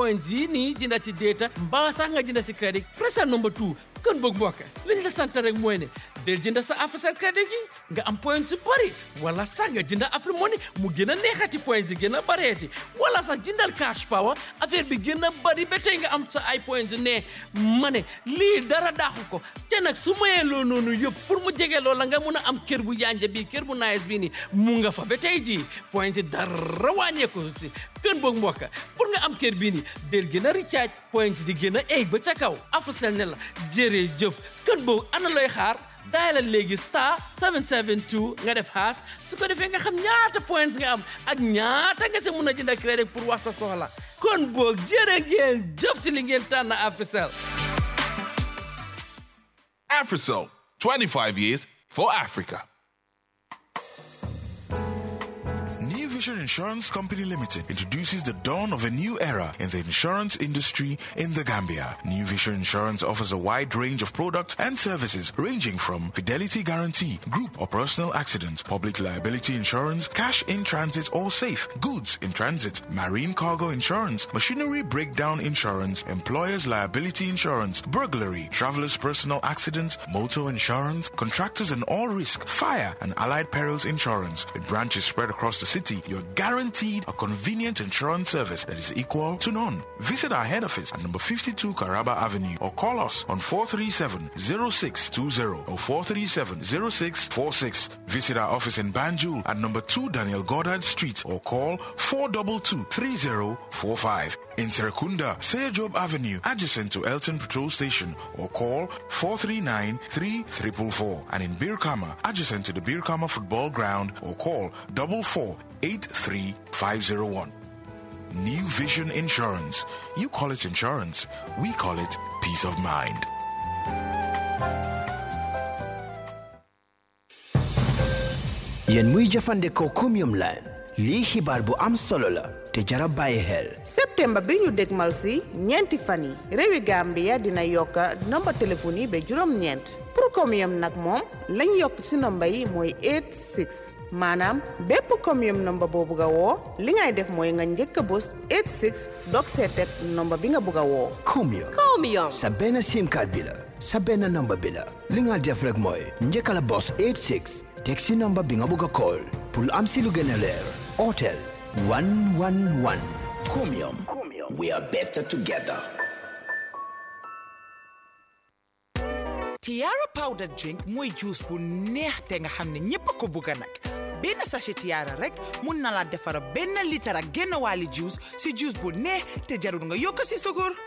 points yi nii jënda ci data mbaa sax nga jënda si crédit pressal number 2 kon boog mbokk liñ la sant rek mooy ne del jënda sa Africell crédit gi nga am points yu bari wala sax nga jënda Afrimoney mu gën a neexati points yi gën a bareeti wala sax jëndal cash power affaire bi gën a bari ba tey nga am sa ay points ne ma ne lii dara daaxu ko te nag su mayee loo noonu yëpp pour mu jege loola nga mun a am kër bu yanja bi kër bu nice bi ni mu nga fa ba tey jii points yi dara wàññeeku si kën boog mbokk pour nga am kër bii ni del gën a recharge points di gën a egg ba ca kaw Africell ne la jërëjëf kën boog ana looy xaar daayalal léegi star 772 nga def haas su ko defee nga xam ñaata points nga am ak ñaata nga si mun a jënd crédit pour wax sa soxla kon boog jërë ngeen jëf ci li ngeen tànn Africell. Africell, 25 years for Africa. New Vision Insurance Company Limited introduces the dawn of a new era in the insurance industry in the Gambia. New Vision Insurance offers a wide range of products and services ranging from fidelity guarantee, group or personal accident, public liability insurance, cash in transit or safe, goods in transit, marine cargo insurance, machinery breakdown insurance, employer's liability insurance, burglary, traveler's personal accident, motor insurance, contractors and all risk, fire and allied perils insurance. With branches spread across the city, you're guaranteed a convenient insurance service that is equal to none. Visit our head office at number 52 Caraba Avenue or call us on 437-0620 or 437-0646. Visit our office in Banjul at number 2 Daniel Goddard Street or call 422-3045. In Serekunda, Seyajob Avenue, adjacent to Elton Patrol Station or call 439-3444. And in Birkama, adjacent to the Birkama Football Ground or call 4483501. New Vision Insurance. You call it insurance. We call it peace of mind. Yen muy jëfandikoo Chromium Line lii xibaar bu am solo la te jara bàyyi xel. septembre bi ñu dégmal si ñeenti fan yi réewi Gambia dina yokka nomba téléphone yi ba juróom-ñeent pour Chromium nag moom lañ yokk si nomba yi mooy 86 maanaam bépp Chromium nomba boo bugg a woo li ngay def mooy nga njëkk a bës 86 dog seetet nomba bi nga bugg a woo. Chromium sa benn sim card bi la sa benn nomba bi la li nga def rek mooy njëkk la bës 86 teg si nomba bi nga bugg a call pour am si lu gën a leer Hotel 111. Chromium. We are better together. Tiara powder drink mooy juice bu neex te nga xam ne ñépp ko bëgg nag benn sachet Tiara rek mun na la defara benn litre ak genn wàlli juice si juice bu neex te jarul nga yokk si sukur